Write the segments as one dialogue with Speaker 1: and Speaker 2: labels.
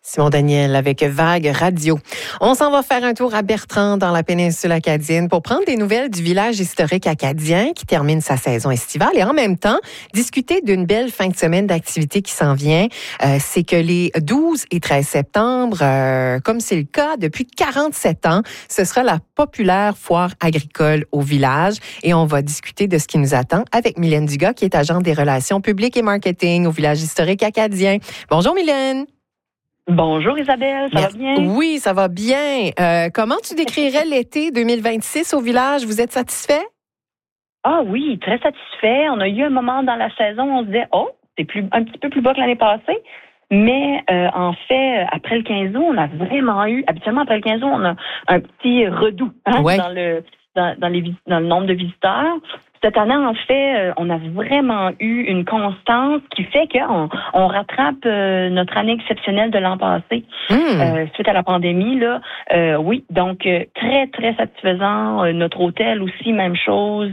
Speaker 1: Simon Daniel avec Vague Radio. On s'en va faire un tour à Bertrand dans la péninsule acadienne pour prendre des nouvelles du village historique acadien qui termine sa saison estivale et en même temps discuter d'une belle fin de semaine d'activité qui s'en vient. C'est que les 12 et 13 septembre, comme c'est le cas depuis 47 ans, ce sera la populaire foire agricole au village et on va discuter de ce qui nous attend avec Mylène Dugas qui est agente des relations publiques et marketing au village historique acadien. Bonjour Mylène.
Speaker 2: Bonjour Isabelle, ça va bien?
Speaker 1: Oui, ça va bien. Comment tu décrirais l'été 2026 au village? Vous êtes satisfait?
Speaker 2: Ah oui, très satisfait. On a eu un moment dans la saison où on se disait « Oh, c'est un petit peu plus bas que l'année passée ». Mais en fait, après le 15 août, on a vraiment eu, habituellement après le 15 août, on a un petit redout
Speaker 1: Ouais.
Speaker 2: dans le nombre de visiteurs. Cette année, en fait, on a vraiment eu une constance qui fait qu'on rattrape notre année exceptionnelle de l'an passé. Suite à la pandémie, là. Oui, donc très, très satisfaisant. Notre hôtel aussi, même chose.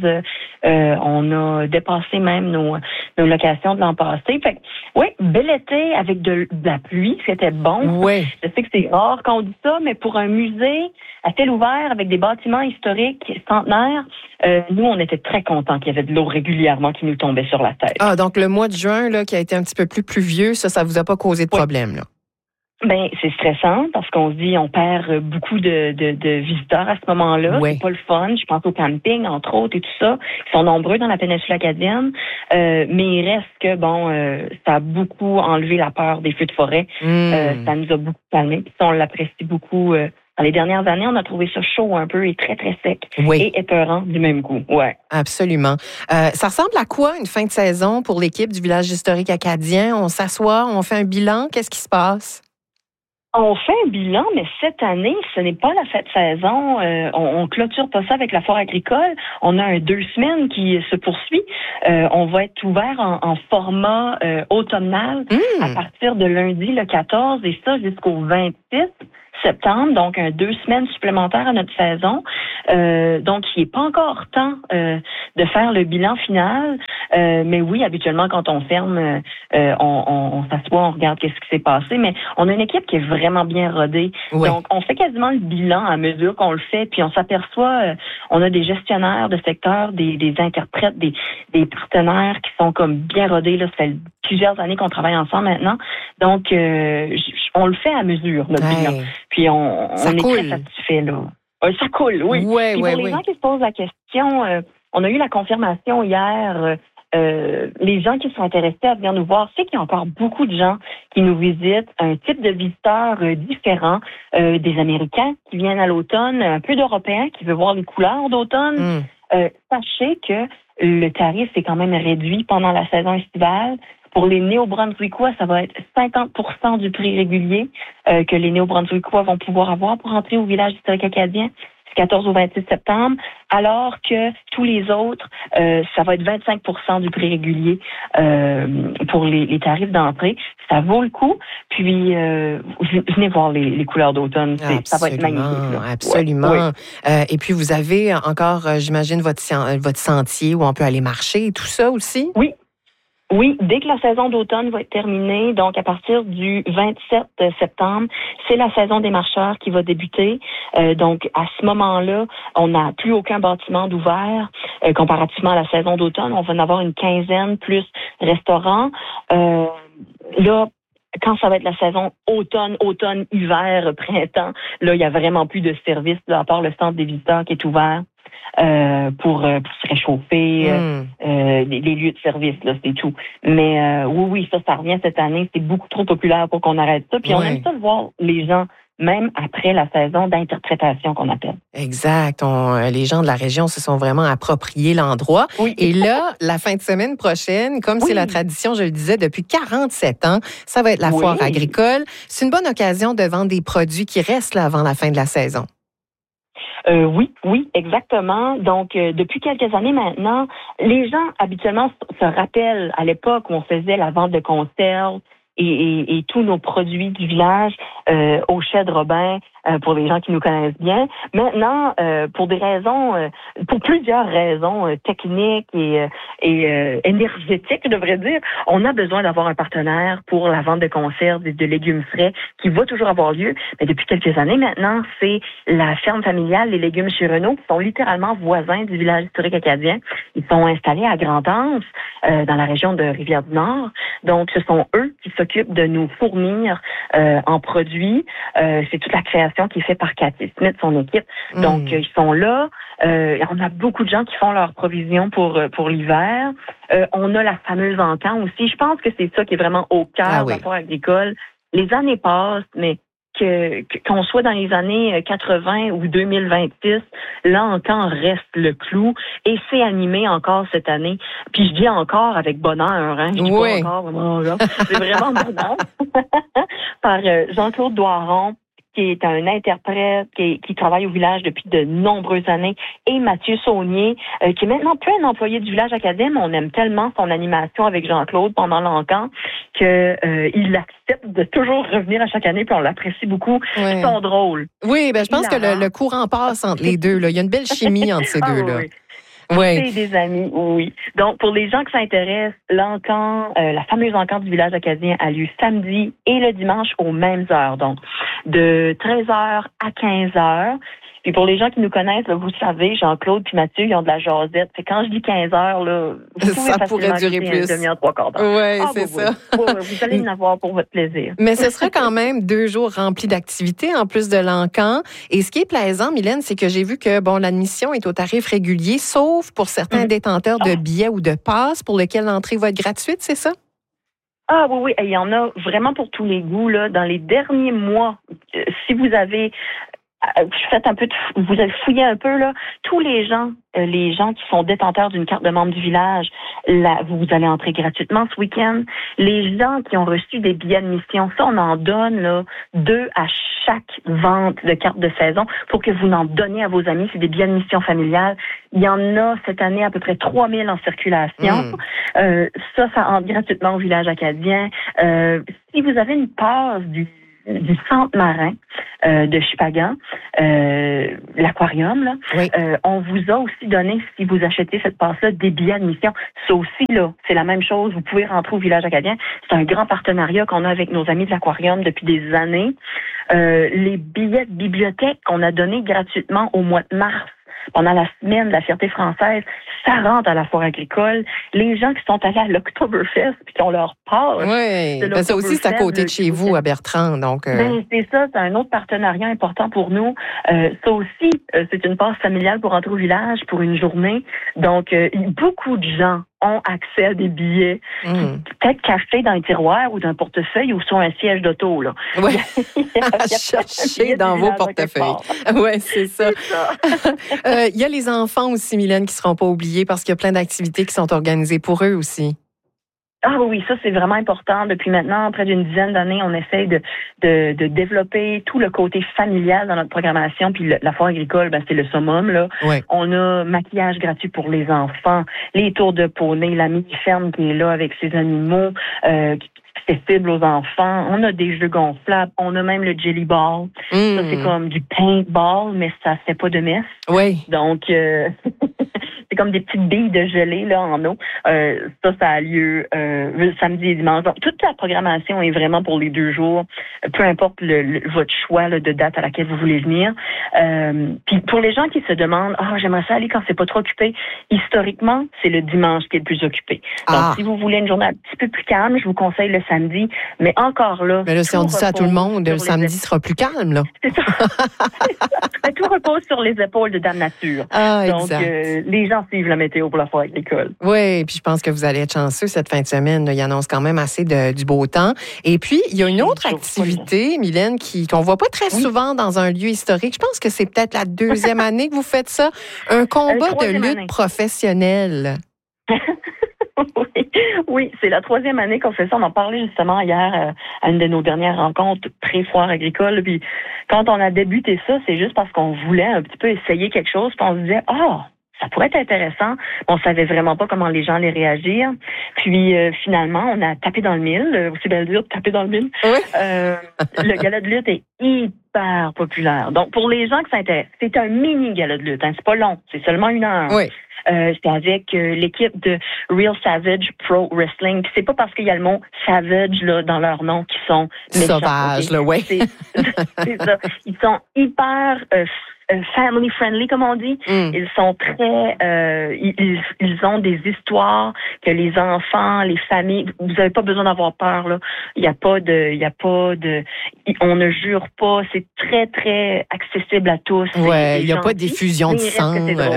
Speaker 2: On a dépassé même nos locations de l'an passé. Fait que, oui, bel été avec de la pluie, c'était bon.
Speaker 1: Oui.
Speaker 2: Je sais que c'est rare qu'on dit ça, mais pour un musée à ciel ouvert avec des bâtiments historiques centenaires, nous, on était très contents qu'il y avait de l'eau régulièrement qui nous tombait sur la tête.
Speaker 1: Ah, donc le mois de juin, là, qui a été un petit peu plus pluvieux, ça vous a pas causé de problème, là?
Speaker 2: Ben, c'est stressant parce qu'on se dit on perd beaucoup de visiteurs à ce moment-là.
Speaker 1: Oui.
Speaker 2: C'est pas le fun. Je pense au camping, entre autres, et tout ça. Ils sont nombreux dans la péninsule acadienne. Mais il reste que, ça a beaucoup enlevé la peur des feux de forêt. Ça nous a beaucoup calmé. Puis on l'apprécie beaucoup. Dans les dernières années, on a trouvé ça chaud un peu et très, très sec.
Speaker 1: Oui.
Speaker 2: Et épeurant du même coup. Ouais.
Speaker 1: Absolument. Ça ressemble à quoi une fin de saison pour l'équipe du village historique acadien? On s'assoit, on fait un bilan. Qu'est-ce qui se passe?
Speaker 2: On fait un bilan, mais cette année, ce n'est pas la fête saison. On clôture pas ça avec la foire agricole. On a un 2 semaines qui se poursuit. On va être ouvert en format automnal à partir de lundi le 14 et ça jusqu'au 26 septembre, donc 2 semaines supplémentaires à notre saison. Donc, il n'est pas encore temps de faire le bilan final. Mais oui, habituellement, quand on ferme, on s'assoit, on regarde qu'est-ce qui s'est passé. Mais on a une équipe qui est vraiment bien rodée.
Speaker 1: Oui.
Speaker 2: Donc, on fait quasiment le bilan à mesure qu'on le fait. Puis, on s'aperçoit, on a des gestionnaires de secteur, des interprètes, des partenaires qui sont comme bien rodés. Là, ça fait plusieurs années qu'on travaille ensemble maintenant. Donc, on le fait à mesure, notre bilan. Puis on est très satisfait, là. Ça coule, oui. Puis pour les gens qui se posent la question, on a eu la confirmation hier. Les gens qui sont intéressés à venir nous voir, c'est qu'il y a encore beaucoup de gens qui nous visitent, un type de visiteurs différent, des Américains qui viennent à l'automne, un peu d'Européens qui veulent voir les couleurs d'automne. Sachez que le tarif est quand même réduit pendant la saison estivale. Pour les Néo-Brunswickois, ça va être 50% du prix régulier que les Néo-Brunswickois vont pouvoir avoir pour entrer au village historique acadien du 14 au 26 septembre, alors que tous les autres, ça va être 25% du prix régulier pour les tarifs d'entrée. Ça vaut le coup. Puis, venez voir les couleurs d'automne. Ça va être magnifique. Là.
Speaker 1: Absolument. Ouais. Et puis, vous avez encore, j'imagine, votre sentier où on peut aller marcher et tout ça aussi?
Speaker 2: Oui, dès que la saison d'automne va être terminée, donc à partir du 27 septembre, c'est la saison des marcheurs qui va débuter. Donc, à ce moment-là, on n'a plus aucun bâtiment d'ouvert. Comparativement à la saison d'automne, on va en avoir une quinzaine plus restaurants. Là, quand ça va être la saison automne, hiver, printemps, là, il y a vraiment plus de services, là, à part le centre des visiteurs qui est ouvert. Pour se réchauffer, les lieux de service, là, c'est tout. Mais oui, ça revient cette année. C'est beaucoup trop populaire pour qu'on arrête ça. Puis on aime ça de voir les gens, même après la saison d'interprétation qu'on appelle.
Speaker 1: Exact. Les gens de la région se sont vraiment appropriés l'endroit.
Speaker 2: Oui.
Speaker 1: Et là, la fin de semaine prochaine, comme c'est la tradition, je le disais, depuis 47 ans, ça va être la foire agricole. C'est une bonne occasion de vendre des produits qui restent là avant la fin de la saison.
Speaker 2: Oui, exactement. Donc, depuis quelques années maintenant, les gens habituellement se rappellent à l'époque où on faisait la vente de conserves, et tous nos produits du village au Chai de Robin, pour les gens qui nous connaissent bien. Maintenant, pour plusieurs raisons techniques et énergétiques, je devrais dire, on a besoin d'avoir un partenaire pour la vente de conserves et de légumes frais qui va toujours avoir lieu. Mais depuis quelques années maintenant, c'est la ferme familiale Les Légumes chez Renault, qui sont littéralement voisins du village historique acadien. Ils sont installés à Grande-Anse, dans la région de Rivière-du-Nord. Donc, ce sont eux qui s'occupent de nous fournir en produits. C'est toute la création qui est faite par Cathy Smith, son équipe. Donc, ils sont là. On a beaucoup de gens qui font leurs provisions pour l'hiver. On a la fameuse encan aussi. Je pense que c'est ça qui est vraiment au cœur de la foire agricole. Les années passent, mais qu'on soit dans les années 80 ou 2026, l'encan reste le clou et c'est animé encore cette année. Puis je dis encore avec bonheur, hein. Je dis pas encore vraiment là. C'est vraiment bonheur. Par Jean-Claude Doiron, qui est un interprète, qui travaille au village depuis de nombreuses années, et Mathieu Saunier, qui est maintenant plus un employé du village acadien, mais on aime tellement son animation avec Jean-Claude pendant l'encan qu'il accepte de toujours revenir à chaque année, puis on l'apprécie beaucoup. Ils sont drôles.
Speaker 1: Oui, je pense que le courant passe entre les deux. Là. Il y a une belle chimie entre ces deux-là.
Speaker 2: Oui. C'est des amis, oui. Donc, pour les gens qui s'intéressent, l'encan, la fameuse encan du village acadien a lieu samedi et le dimanche aux mêmes heures. Donc, de 13h à 15h. Puis pour les gens qui nous connaissent, là, vous savez, Jean-Claude puis Mathieu, ils ont de la jasette. Fait quand je dis 15 heures, là,
Speaker 1: ça pourrait durer plus.
Speaker 2: Une demi-heure, 3/4 d'heure.
Speaker 1: Oui, c'est ça.
Speaker 2: Vous allez en avoir pour votre plaisir.
Speaker 1: Mais ce sera quand même 2 jours remplis d'activités en plus de l'encan. Et ce qui est plaisant, Mylène, c'est que j'ai vu que l'admission est au tarif régulier, sauf pour certains détenteurs de billets ou de passes pour lesquels l'entrée va être gratuite, c'est ça?
Speaker 2: Ah oui, il y en a vraiment pour tous les goûts, là. Dans les derniers mois, si vous avez vous avez fouillé un peu, là. Tous les gens qui sont détenteurs d'une carte de membre du village, là, vous allez entrer gratuitement ce week-end. Les gens qui ont reçu des billets de mission, ça, on en donne, là, 2 à chaque vente de carte de saison pour que vous en donniez à vos amis. C'est des billets de mission familiale. Il y en a cette année à peu près 3000 en circulation. Ça entre gratuitement au village acadien. Si vous avez une passe du centre marin de Chupagan, l'aquarium, là, on vous a aussi donné, si vous achetez cette passe-là, des billets d'admission. Ça aussi, là, c'est la même chose. Vous pouvez rentrer au village acadien. C'est un grand partenariat qu'on a avec nos amis de l'aquarium depuis des années. Les billets de bibliothèque qu'on a donnés gratuitement au mois de mars, pendant la semaine de la fierté française, ça rentre à la foire agricole. Les gens qui sont allés à l'Oktoberfest puis qui ont leur part.
Speaker 1: Oui, ça aussi, c'est à côté de chez vous, à Bertrand. Donc,
Speaker 2: c'est ça, c'est un autre partenariat important pour nous. Ça aussi, c'est une passe familiale pour entrer au village pour une journée. Donc, beaucoup de gens ont accès à des billets, peut-être cachés dans un tiroir ou dans un portefeuille ou sur un siège d'auto. Là.
Speaker 1: Oui, cherchez dans vos portefeuilles. Oui, c'est ça. Il y a les enfants aussi, Mylène, qui ne seront pas oubliés parce qu'il y a plein d'activités qui sont organisées pour eux aussi.
Speaker 2: Ah oui, ça c'est vraiment important. Depuis maintenant près d'une dizaine d'années, on essaie de développer tout le côté familial dans notre programmation. Puis la foire agricole, c'est le summum là.
Speaker 1: Ouais.
Speaker 2: On a maquillage gratuit pour les enfants, les tours de poney, la mini-ferme qui est là avec ses animaux, accessible aux enfants. On a des jeux gonflables. On a même le jelly ball. Ça, c'est comme du paintball, mais ça ne fait pas de messe.
Speaker 1: Oui.
Speaker 2: Donc, c'est comme des petites billes de gelée là, en eau. Ça a lieu samedi et dimanche. Donc, toute la programmation est vraiment pour les 2 jours. Peu importe votre choix là, de date à laquelle vous voulez venir. Puis pour les gens qui se demandent, j'aimerais ça aller quand c'est pas trop occupé. Historiquement, c'est le dimanche qui est le plus occupé. Donc, si vous voulez une journée un petit peu plus calme, je vous conseille le samedi. Mais encore là...
Speaker 1: Mais là, si on dit ça à tout le monde, le samedi sera plus calme, là.
Speaker 2: C'est ça. Tout repose sur les épaules de Dame Nature. Donc, les gens suivent la météo pour la foire agricole.
Speaker 1: Oui, puis je pense que vous allez être chanceux cette fin de semaine. Là. Il annonce quand même assez du beau temps. Et puis, il y a une autre activité, Mylène, qu'on ne voit pas très souvent dans un lieu historique. Je pense que c'est peut-être la 2e année que vous faites ça. Un combat de lutte professionnelle.
Speaker 2: Oui, c'est la 3e année qu'on fait ça. On en parlait justement hier à une de nos dernières rencontres pré-foire agricole. Puis quand on a débuté ça, c'est juste parce qu'on voulait un petit peu essayer quelque chose. Puis on se disait, ça pourrait être intéressant. On savait vraiment pas comment les gens allaient réagir. Puis finalement, on a tapé dans le mille. Aussi belle dire, taper dans le mille.
Speaker 1: Oui.
Speaker 2: Le gala de lutte est hyper populaire. Donc, pour les gens qui s'intéressent, c'est un mini gala de lutte. Hein. C'est pas long, c'est seulement 1 heure.
Speaker 1: Oui.
Speaker 2: C'était avec l'équipe de Real Savage Pro Wrestling. Puis c'est pas parce qu'il y a le mot Savage là, dans leur nom qu'ils sont méchants.
Speaker 1: Sauvages, là, oui.
Speaker 2: C'est ça. Ils sont hyper family friendly, comme on dit. Ils sont très... ils ont des histoires que les enfants, les familles... Vous n'avez pas besoin d'avoir peur, là. Il n'y a pas de... On ne jure pas. C'est très, très accessible à tous.
Speaker 1: Ouais, il n'y a pas d'effusion de sang.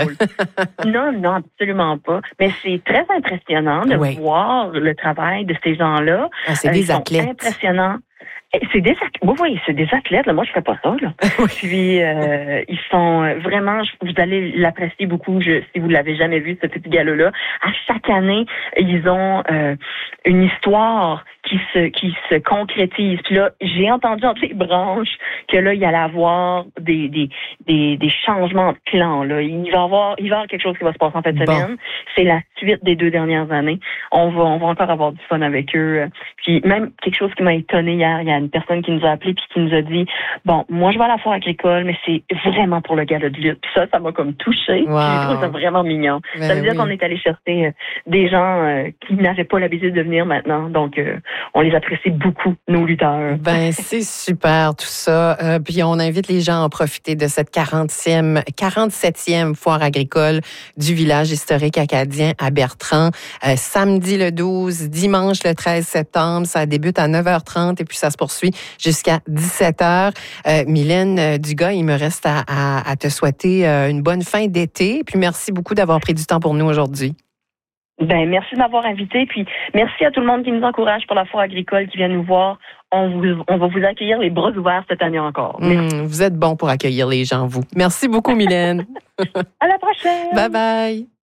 Speaker 2: Non, absolument pas. Mais c'est très impressionnant de voir le travail de ces gens-là.
Speaker 1: Ah, c'est des athlètes.
Speaker 2: C'est impressionnant. C'est des athlètes. Oui, c'est des athlètes. Là. Moi, je ferais pas ça. Là. Puis, ils sont vraiment... Vous allez l'apprécier beaucoup si vous l'avez jamais vu, ce petit gala-là. À chaque année, ils ont une histoire qui se concrétise. Puis là, j'ai entendu entre les branches que là, il y allait avoir des changements de plans. Là. Il va y avoir quelque chose qui va se passer en fin de semaine. C'est la suite des 2 dernières années. On va encore avoir du fun avec eux. Puis même quelque chose qui m'a étonné hier, il y a une personne qui nous a appelé puis qui nous a dit bon, moi je vais à la foire agricole, mais c'est vraiment pour le gala de lutte. Puis ça m'a comme touché. Wow. Puis je trouve ça vraiment mignon. Ben ça veut dire qu'on est allé chercher des gens qui n'avaient pas l'habitude de venir maintenant. Donc on les apprécie beaucoup, nos lutteurs.
Speaker 1: Ben c'est super tout ça. Puis on invite les gens à en profiter de cette 47e foire agricole du village historique acadien à Bertrand. Samedi le 12, dimanche le 13 septembre. Ça débute à 9h30 et puis ça se poursuit jusqu'à 17h. Mylène Dugas, il me reste à te souhaiter une bonne fin d'été. Puis merci beaucoup d'avoir pris du temps pour nous aujourd'hui.
Speaker 2: Ben merci de m'avoir invité. Puis merci à tout le monde qui nous encourage pour la foire agricole, qui vient nous voir. On va vous accueillir les bras ouverts cette année encore.
Speaker 1: Vous êtes bon pour accueillir les gens, vous. Merci beaucoup, Mylène.
Speaker 2: À la prochaine.
Speaker 1: Bye bye.